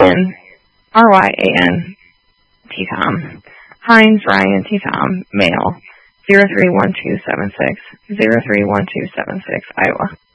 Ryan, R-Y-A-N, T-Tom. Hines Ryan T-Tom, male, 031276, 031276, Iowa.